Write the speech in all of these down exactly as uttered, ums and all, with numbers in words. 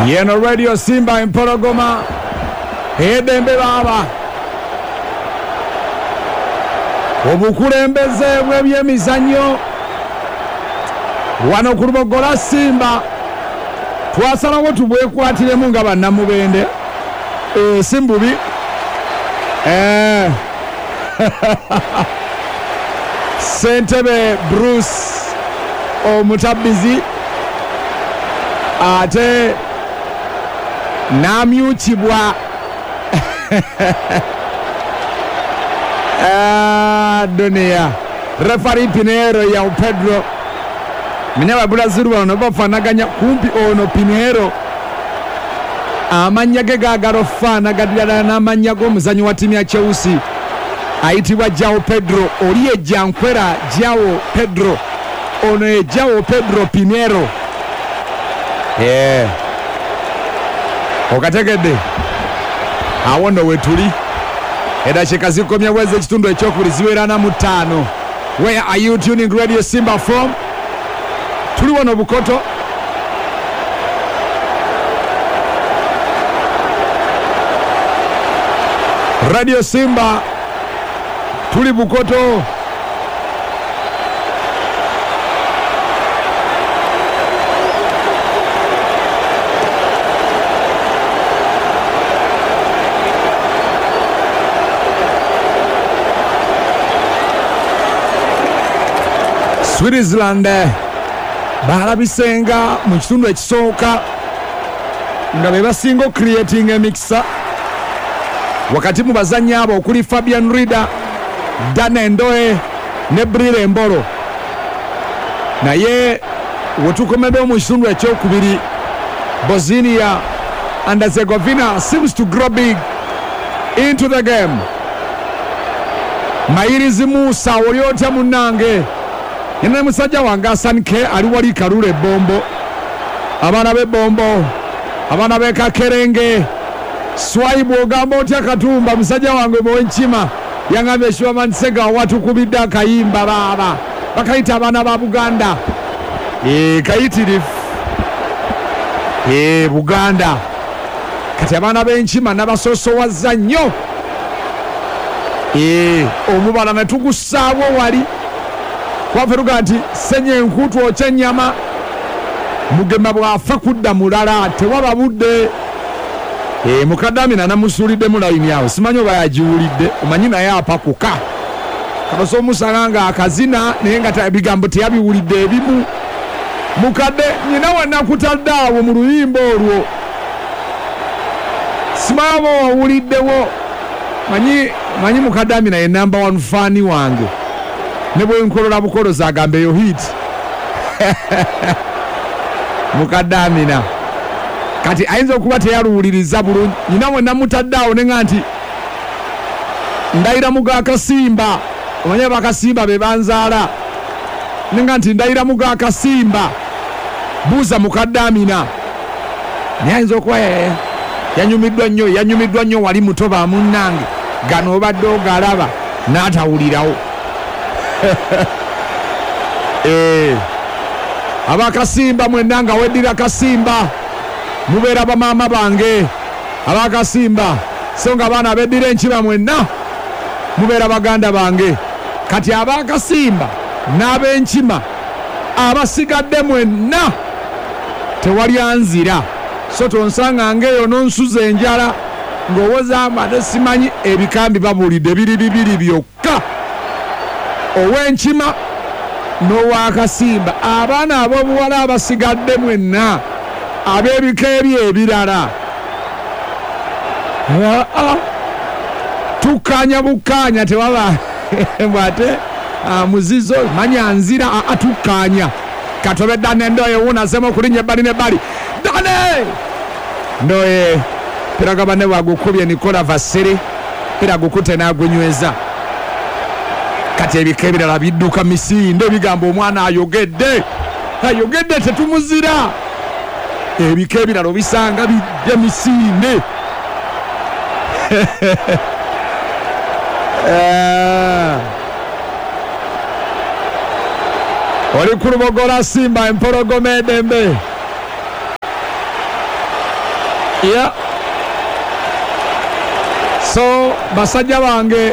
Yeno Radio Simba Empologoma Edembe baba obukulembeze bw'ebyemizannyo wano ku Lubogola Simba twasalawo tubwekwatiremu nga bannamubende e, simbubi eh. Sentebe Bruce Omutabbizi ate namyukibwa ah, dunia referee Pinheiro ya Pedro Minyaba Brazil wano bafanaganya kumpi ono Pinheiro amanya ge gagaro fana gadira n'amanya g'omuzanyi wa timu ya Chelsea ayitibwa João Pedro oliye jankwera João Pedro ono ye João Pedro Pinheiro yeah okategedde awondo wetuli eda chikazikomya weze kitundu ekyokuli ziwerana mu ttaano. Where are you tuning Radio Simba from? Tuli wano Bukoto Radio Simba tuli Bukoto Switzerland balabisenga mu kitundu ekisooka nga be basinga creating emikisa wakati mu bazanyi abo okuli Fabian Rida, Dane Ndoe ne Brire Mbolo. Naye wetukomedde mu kitundu ekyokubiri Bosnia and Herzegovina seems to grow big into the game. Mayirizi Musa oli otya munnange yena musajja wange Asanke ali wali Karule Bombo abana be Bombo abana be Kakerenge Swaibu ogamba otya Katumba musajja wange Mwenchima yangambe shwa mansega watu kubidda kayimba baba bakayita abana ba Buganda eh kayitiri eh Buganda kati abana b'Enchima n'abasoso wazannyo eh omubala natugusaabo wali kwaferuga nti senye nkutu ochenyama mugema bwafa kudda mulala tewaba budde e mukadamina namusulidde mu line yawo simanyo bayajiwulidde omanyi naye apakuka kabaso musanga akazina naye nga tabigambo teyabiwulidde ebimu mukadde nyina wana kutaddawo mu luyimbo olwo simamo wawuliddewo manyi manyi mukadamina ye number one fan wange nebo enkolola bukolo zagambe yo hit mukadamina kati ayinza okuba teyaluwuliriza bulungi nyina mwe namutaddawo nenga nti ndayira muga Kasimba omanye bakasimba be banzaala nenga nti ndayira muga Kasimba buuza mukadamina naye ayinza okuba yanyumiddwa nnyo yanyumiddwa nnyo wali mutoba munnange gano obadde ogalaba n'atawulirawo eh abakasimba mwenanga wedira Kasimba mubera ba mama bange abakasimba songa bana bedire Enchima mwenna mubera baganda bange kati abakasimba n'ab'Enchima abasigadde mwenna tewali anzira so tonsanga ngeyo nonsuza enjala ngowoza amade simanyi ebikambi babulidde biri bibiri byokka ow'Enchima n'owa Kasimba abaana ab'obuwala abasigadde mwenna ab'ebika ebirala tukanya bukanya tewaba mbate muzizo manya nzira atukanya katobe Dane Ndoye wona sema kulinye bali ne bali Dane Ndoye piragabane wagukubye Nicola Vasiri piragukute nagwenyweza kati ebika ebirala bidduka misinde bigambo omwana ayogedde ayogedde tetumuzira ebika ebirala bisanga bidde misinde oli ku Lubogola Simba Empologoma Edembe yeah. So basajja bange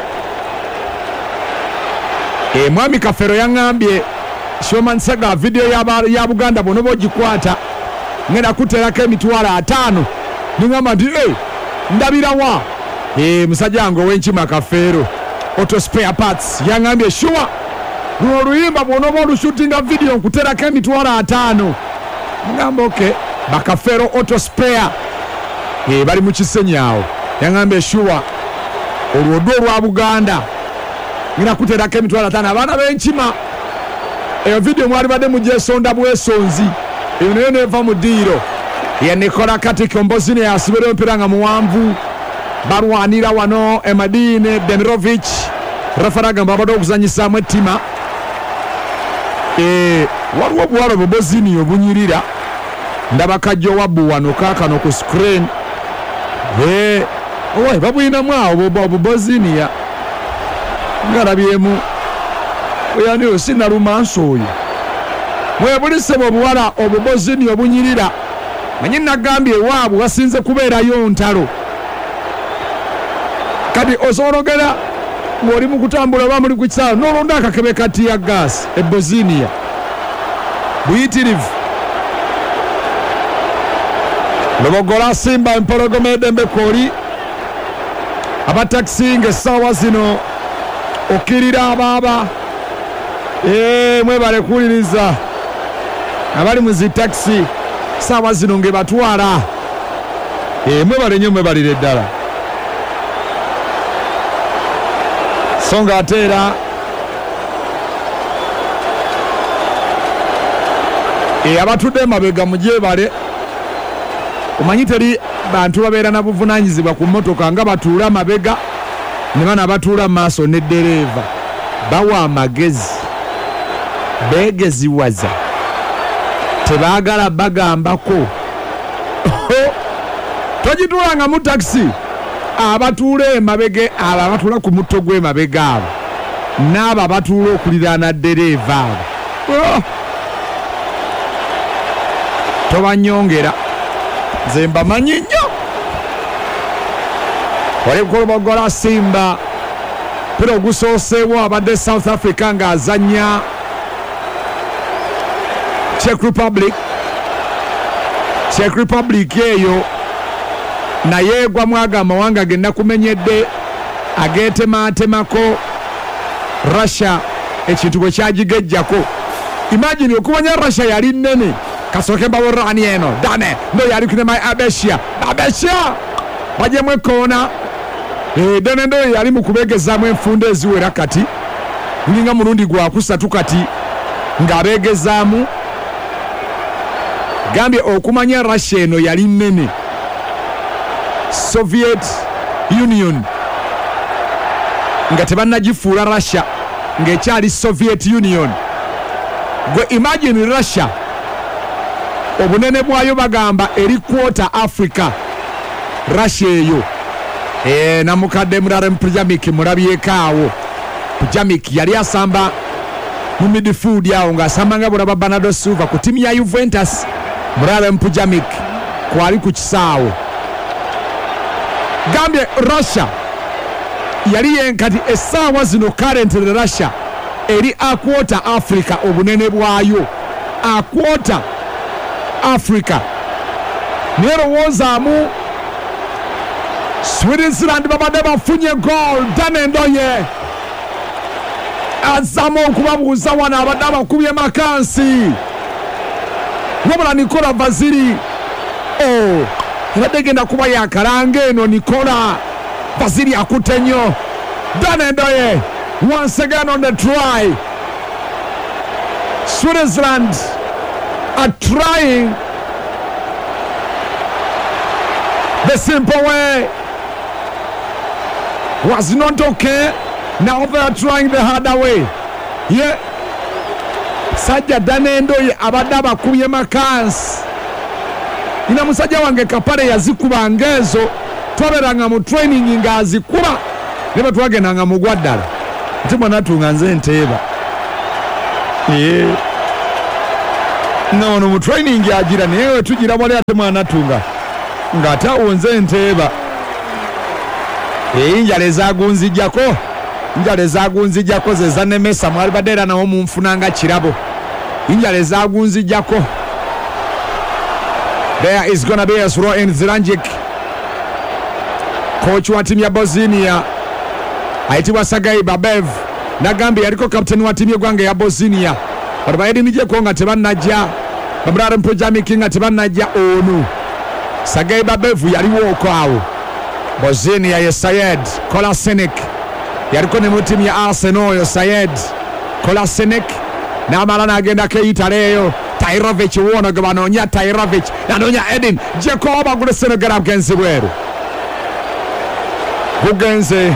e mwami Kafero yaŋŋambye Showman Sega video ya, ya Buganda bono bogikwata ngenda kuterako emitwalo ataano niŋŋamba nti hey, ndabirawa e musajja wange ow'enkima Kafero Auto Spare Parts yaŋŋambye sure luno oluyimba bw'onooba olushootinga video nkuterako emitwalo ataano ngamba okay bakafero Auto Spare e bali mu kisenyi awo yaŋŋambye sure olwoddo olwa Buganda ngina kuterako emitwalo ataano abaana b'enkima eyo video mwali badde mugyesonda bwesonzi eyo nayo neeva mu ddiiro ye Nicola Katik Ombozini yasibira empira nga muwanvu balwanira wano Emadine Demirovic refera agamba abadde okuzanyisaamu ettima e waliwo obuwalo Bobozini obunyirira ndaba kajjo wabbu wano kaakano ku screen e owe babuyinamu awo Bobozini ya ngalabyemu oyani osina lumanso oyo mwebulisebo obuwala Obubozini obunyirira manyi nagambye ewaabwe wasinze kubeerayo ntalo kati osologera ng'oli mu kutambula oba muli ku kisaawe n'olonda akakebe kati ya gaasi ebbozinia buyitirivu lobogola Simba empologoma edembe kooli abatakisi ng'essaawa zino okkirira abaaba ee mwebale kuwuliriza abali mu zi takisi saawa zino ng'ebatwala ee mwebale nnyo mwebalire ddala so ng'ate era ee abatudde emabega mugyebale omanyi teri bantu babeera na buvunaanyizibwa ku mmotoka nga batuula amabega ne bana batuula mu maaso n'eddereeva bawa amagezi beegeziwaza tebaagala bagambako togituulanga mu takisi abatuula emabege abo abatuula ku mutto gw'emabega abo n'abo abatuula okuliraana ddereeva abo tobanyongera nze mbamanyi nnyo wali kulubogola Simba pira ogusooseewo abadde South Africa ng'azannya Czech Republic Czech Republic eyo naye egwamu ago amawanga genda kumenyedde ageetemaatemako Russia ekintu bwe kyagigejjako imagine okumanya Russia yali nnene kasooke mbaworani eno dane ndo yali kunema Abesia Abesia bajemu ekoona e, dane ndo yali mu kubeegezaamu enfunda eziwera kati ngulinga mulundi gwa kusatu kati ng'abeegezaamu gambye okumanya Russia eno yali nnene Soviet Union nga tebannagifuula Russia ng'ekyali Soviet Union gwe imagine Russia obunene bwayo bagamba eri quarter Africa Russia eyo e, namukadde mulala Mpujamik mulabyekaawo Pujamik yali asamba mu midfield awo ng'asamba nga bulaba Bernardo Silva ku timu ya Juventus mulala Mpujamik kwali ku kisaawo gambye Russia yali yenkati essaawa zino currently Russia eri a quarter Africa obunene bwayo a quarter Africa nerowozaamu Switzerland babadde bafunye goal Dane Ndoye azamu okubabuuza wano abadde abakubye makansi wabula Nicola Vasili oh ebadde genda kuba yakalanga eno Nicola Vasili akutte nnyo Dane Ndoye once again on the try Switzerland are trying the simple way was not okay. Now they are trying the harder way. Yeah. Sajja Dane Ndoye abadde abakubye makansi ina musajja wange Kapale yazikuba ngezo twaberanga mu training ng'azikuba ne batwagendanga mu gwaddala nti mwanatunga nze nteeba yeah. no no mu training agira naye tugira wali ate mwanatunga ng'ate awunze enteeba. Enjala ezaagunzijjako enjala ezaagunzijjako ze zannemesa mwalibadde era nawo munfunanga kirabo. Enjala ezaagunzijjako. There is gonna be a Zoroen Ziranjic, coach wa timu ya Bosnia ayitibwa Sergei Babev. Nagambye yaliko kapteni wa timu y'eggwanga ya Bosnia. Bano bayedinijeko nga tebannajja, Babrara Mpojamiki nga tebannajja ono. Sergei Babev yaliwo okwawo. Bosnia ye Sayed Kolasinac yaliko ne mu timu ya Arsenal oyo Sayed Kolasinac n'amala n'agendako eyitaleeyo. Tairovic wono gwe banoonya Tairovic yanoonya Edin Dzeko bagule Senegal agenze bweru bugenze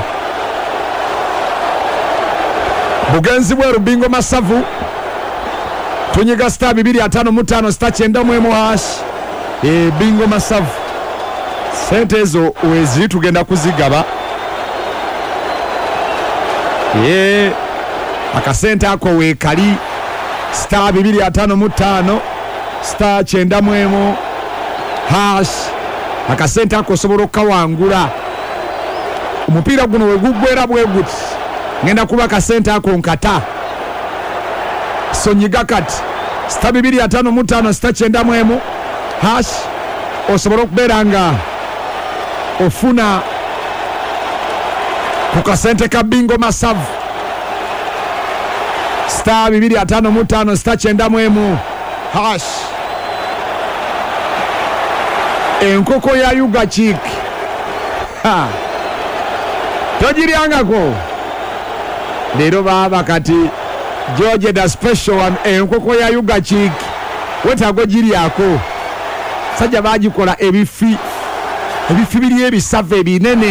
bugenzi bweru Bingo Masavu tunyiga star bibiri atano mutano star kyenda mwemu hash. E Bingo Masavu sente ezo wezi tugenda kuzigaba. Ye akasente ako weekali star bibiri atano mutano star kyenda mwemu hash. Akasente ako osobola okawangula. Omupiira guno wegugwera bweguti ngenda kuba akasente ako nkata. Sonyiga kati star bibiri atano mutano star kyenda mwemu hash osobola okubeera nga ofuna ku kasente ka Bingo Masavu. Star bibiri atano mutano star kyenda mwemu hash. Enkoko ya Yuga Chick ha togiryangako leero baba kati George the special one. Enkoko ya Yuga Chick wetaago giryako sajja bagikola ebifi ebifi biri ebisava ebinene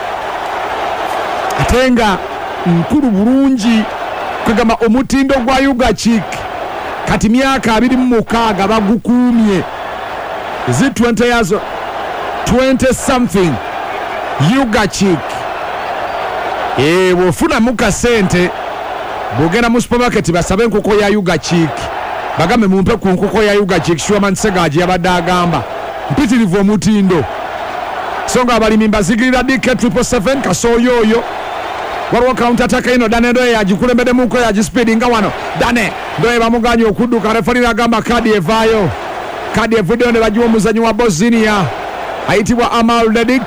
ate nga nkulu bulungi. Kagamba omutindo gwa Yuga Chick kati myaka abiri mu mukaaga bagukuumye. Is it twenty years twenty something Yuga Chick. Eh wofuna muka sente bogenda mu supermarket basabe enkoko ya Yuga Chick bagambe mumpe ku nkoko ya Yuga Chick. Shuaman Segaji yabadde agamba mpitirivu omutindo songa abalimi mbazigirira D K triple seven kasoyo oyo. Waliwo counter attack ino Dane Ndoye yagikulembedde mu nko yagispeedi nga wano. Dane Ndoye bamuganye okudduka refari agamba kadi evaayo. Kadi evideo ne bagiwa omuzannyi wa Bosnia ayitibwa Amal Dedik.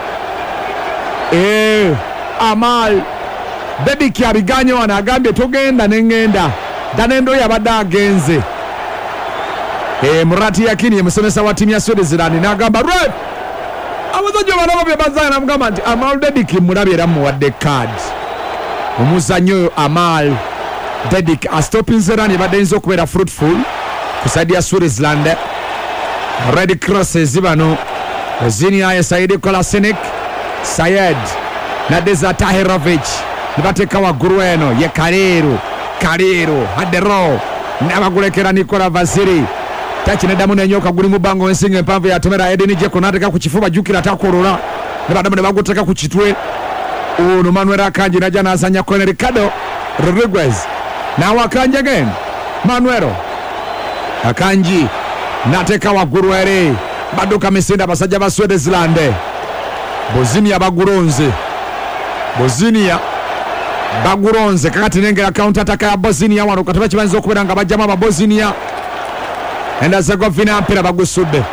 Eh Amal Dedik abiganye wano agambye togenda n'engenda. Dane Ndoye abadde agenze. Eh Murati Yakini musomesa wa timu ya Switzerland n'agamba right abazanyo balabo bye bazana namugamba nti Amal Dedik mulabe era muwadde card. Omuzannyo Amal Dedik astopinzera ne badenzo okubeera fruitful kusaidia Switzerland. Red Cross zibano Zinia ya Saidi Kolasinac Sayed na Deza Tahirovic nibateka wa Gurueno ye Kaleru Kaleru Hadero nabagulekera Nikola Vasili takine damu nenyoka guli mubango ensinga empanvu yatomera Edeni Dzeko nateka ku kifuba jukira takorola ne badamu ne baguteka ku kitwe. Ono Manuel Akanji najja nazanya Colonel Ricardo Rodriguez na Akanji again. Manuel Akanji nateka wa Guruere baduka misinda basajja ba Switzerland. Bosnia baguronze Bosnia baguronze kakati nengera counter attack ya Bosnia wano kataba kibanza okubeera nga bajjama ba Bosnia enda Zegovina mpira bagusudde.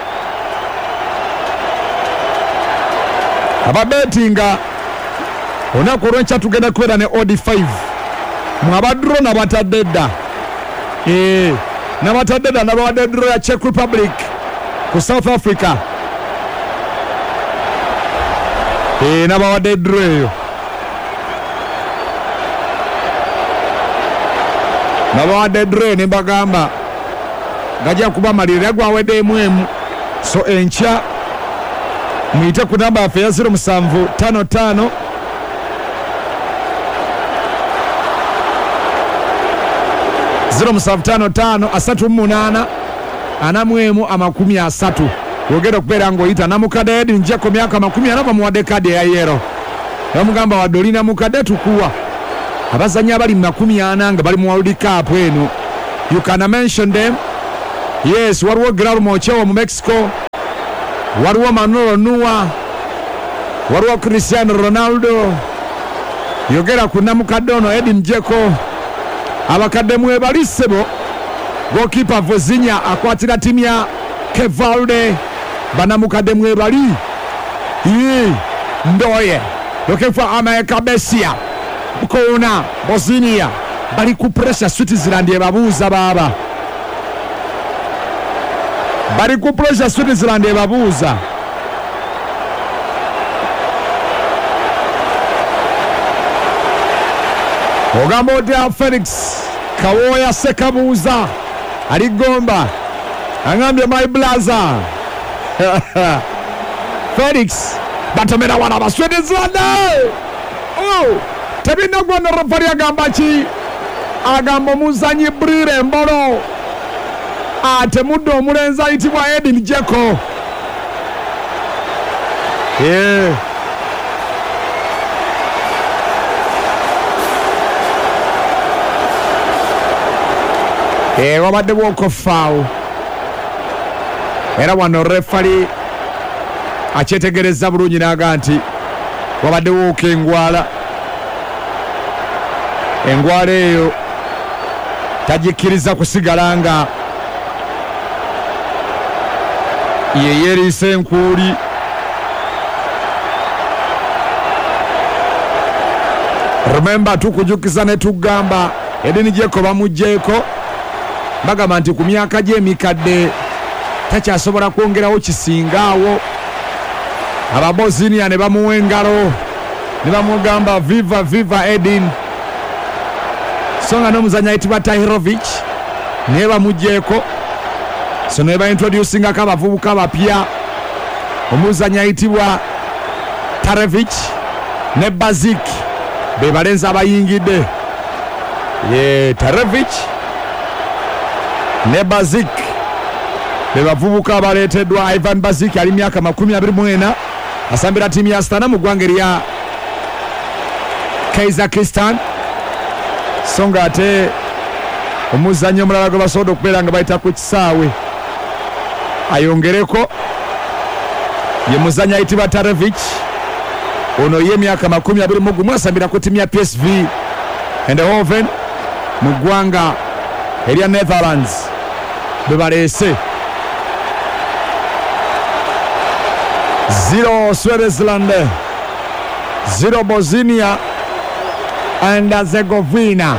Ababetinga onaku olw'enkya tugenda kubeera ne odd five mwabadro nabatadde dda. Eh nabatadde dda nabawadde dro ya Czech Republic ku South Africa. Eh nabawadde dro eyo nabawadde dro ne bagamba gajja kuba malira gwawedde emu. So enkya muyite ku namba yaffe ya zero seven five five zero seven five five asatu munana anamwemu amakumi asatu. Wogera okubeera ng'oyita namukadde Edin Dzeko myaka makumi ana bamuwadde kadi eya yero. Bamugamba wadolina mukadde tukuwa abazanyi abali makumi ana nga bali mu World Cup eno. You can mention them. Yes, waliwo Guillermo Ochoa mu Mexico. waliwo Manolo Nua, waliwo Cristiano Ronaldo, yogera ku namukadde ono Edin Dzeko, abakadde mwebali ssebo. Goalkeeper Vozinha akwatira timu ya Cape Verde, banamukadde mwebali. Ii Ndoye looking for America Besia Bukona Bosnia bali ku pressure Switzerland ebabuuza baba bali ku pressure Switzerland ebabuuza. Ogamba otya Felix Kawoya Sekabuuza aligomba angambye my blazer Felix batomera wana Switzerland. Oh, tebina gwana refari agamba ki agamba muzanyi Brire Mbolo ate muddo omulenzi ayitibwa Edin Dzeko. Yeah. Eh, wabadde woko foul. Era wano refari akyetegereza bulungi n'aga nti wabadde woko engwala. Engwala eyo tagikkiriza kusigala nga ye yeeriisa enkuuli. Remember tukujukiza ne tugamba Edin Dzeko bamugjeeko bagamba nti ku myaka gye emikadde takyasobola kwongerawo kisingaawo. Ababosnia ne bamuwa engalo ne bamugamba viva viva Edin. So nga n'omuzannyi ayitibwa Tahirovic naye bamugjeeko. So ne baintroducingako abavubuka bapya omuzannyi ayitibwa Tarevic ne Bazik be balenzi abayingidde. Ye Tarevic ne Bazik be bavubuka abaleeteddwa. Ivan Bazik ali myaka makumi abiri mu ena asambira tiimu ya Astana mu ggwanga erya Kazakhstan. So nga ate omuzannyi omulala gwe basobola okubeera nga bayita ku kisaawe ayongereko ye muzannyi ayitibwa Tarevic. Ono ye myaka makumi abiri mu gumu asambira ku tiimu ya P S V Eindhoven mu ggwanga erya Netherlands be baleese. Zero Switzerland, zero Bosnia and Herzegovina.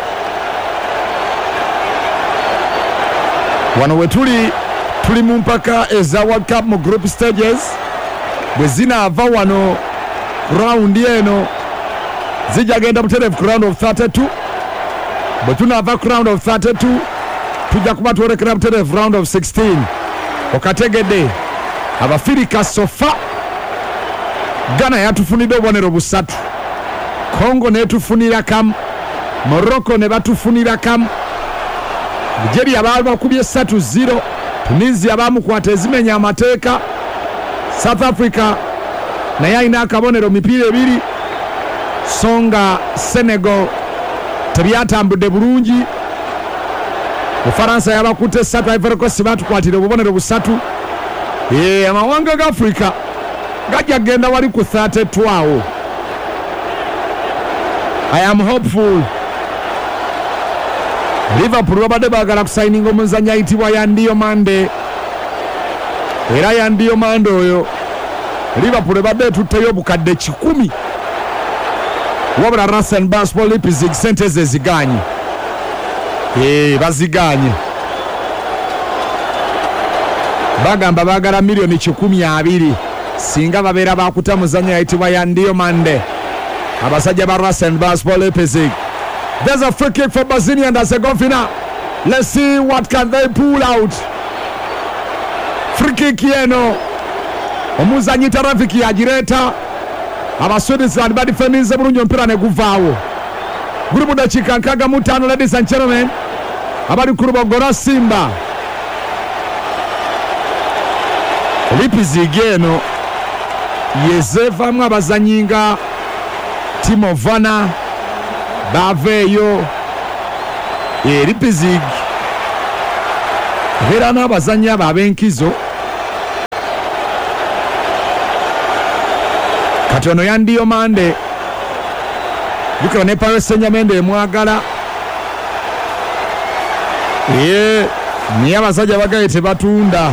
Wano we tuli tuli mu mpaka eza World Cup mu group stages. Bwe zinaava wano round eno zijja genda butereevu ku round of thirty-two. Bwe tunaava ku round of thirty-two tujja kuba twolekera butereevu round of sixteen. Okategedde Abafirika sofa Ghana yatufunidde obubonero busatu, Congo netufunira kamu, Morocco ne batufunira kamu, Nigeria bakubye satu zero, Tunisia bamukwata ezimenya amateeka, South Africa naye alina akabonero mipiira ebiri, songa Senegal tebyatambudde bulungi. Ufaransa yabakutte satu, Ivory Coast batukwatira obubonero busatu. Eh, amawanga ga Africa gajja genda wali ku thirty-two awo. I am hopeful. Liverpool babadde baagala kusayininga omuzannyi ayitibwa Yandiyo Mande. Era Yandiyo Mande oyo Liverpool badde tutteyo bukadde kikumi. Wabula Russell Basketball Leipzig sente ze ziganye. Eh, baziganye. Bagamba bagala milioni kikumi abiri singa babeera bakuta muzannyi ayitibwa Yandiyo Mande. Abasajja ba Russell Basketball Leipzig. There's a free kick for Bosnia and Herzegovina. Let's see what can they pull out. Free kick yeno omuzannyi Tarevic yagireeta. Abaswitzerland badifendinze bulungi omupiira ne guvaawo. Guli mu dakiika nkaaga mu ttaano. Ladies and gentlemen, abali ku Lubogora Simba Leipzig eno yezeevamu abazannyi nga Timo Werner baveeyo. E Leipzig ebeera n'abazannyi abo ab'enkizo kati ono yandiyo mande jukira ne Paris Saint-Germain emwagala ye niye abasajja bagaye tebatunda.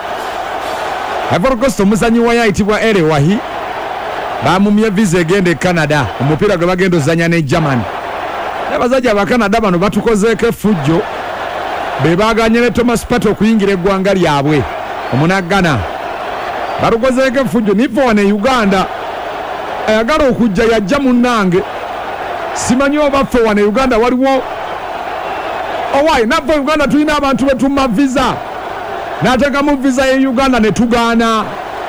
Ivory Coast omuzanyi wa yayitibwa Ere Wahi bamumye visa egenda e Canada omupiira gwe bagenda ozanya ne Germany. Abasajja aba Canada bano batukozeeko effujjo be baganye ne Thomas Partey okuyingira eggwanga lyabwe omunagana balukozeeko effujjo nivo wane Uganda ayagala okujja yajja munnange simanyi oba ffe wane Uganda waliwo owaayi naffe Uganda tulina abantu betumma visa n'ateekamu visa ye Uganda ne tugaana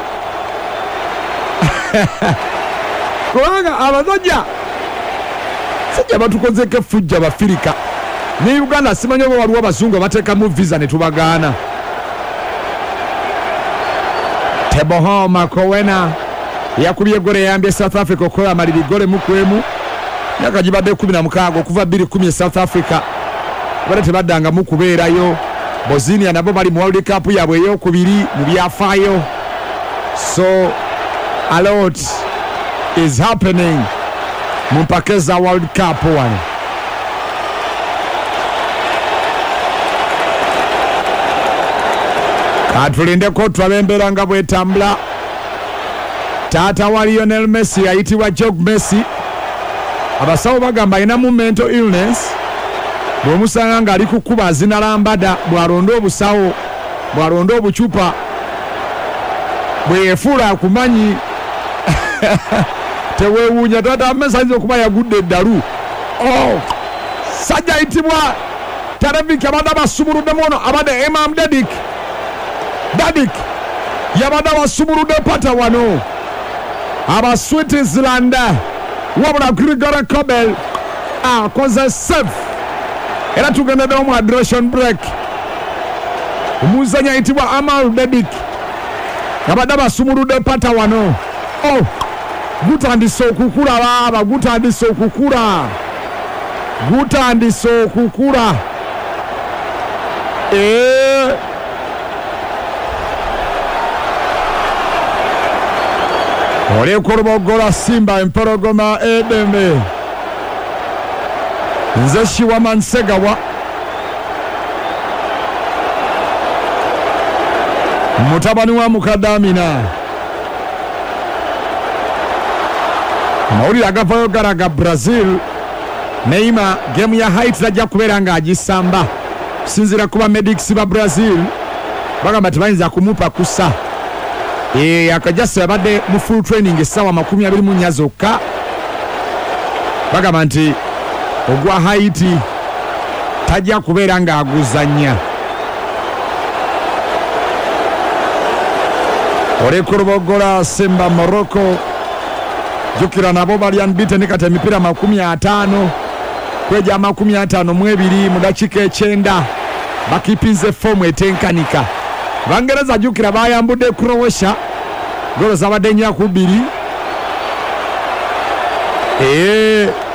kubanga abasajja sajja batukozeeko effujjo Abafirika ne Uganda simanyi oba waliwo abazungu abateekamu visa ne tubagaana. Tebohoma Kowena yakubye gole yambye South Africa okukola amaliri gole mu kwemu myaka gibadde kumi na mukaaga okuva bbiri kumi South Africa bale tebaddanga mu kubeerayo. Bosnia nabo bali mu World Cup yabwe ey'okubiri mu byafaayo. So a lot is happening mu mpaka za World Cup wano. Katulindeko twabembera nga bwetambula. Taata wa Lionel Messi ayitibwa Jog Messi abasawo bagamba alinamu mental illness bw'omusanga ng'ali kukuba azinalambada bw'alonda obusawo bw'alonda obucupa bwe yefuula akumanyi teweewuunya taata Messi ayinza okuba yagudde eddalu. Oh, sajja ayitibwa Tarevic abadde abasumuluddemu ono abadde Imam Dadik Dadik yabadde abasumuludde pata wano aba Switzerland wabula Grigore Kobel akoze save era tugendeddewo mu hydration break. Omuzanyi ayitibwa Amal Dadik abadde abasumuludde pata wano. Oh, gutandise okukula baaba gutandise okukula gutandise okukula eee olekulubogola Simba empologoma edeme nze Shiwama Nsegawa mutabani wa Mukadamina amawulire agavayo galaga Brazil Neymar gemu ya Haiti ajja kubeera ng'agisamba kusinziira kuba medics ba Brazil bagamba tebayinza kumupa kusa. Eh akajasa yabadde mu full training essaawa makumi abiri mu nnya zokka bagamba nti ogwa Haiti tajja kubeera ng'aguzanya. Olekulubogola Simba Morocco jukira nabo bali unbeaten kati emipiira makumi ataano kweja makumi ataano mu ebiri mu dakiika ekyenda bakipinze fomu etenkanika. Bangereza jukira bayambudde Croatia golo zabadde nnya ku bbiri. Eh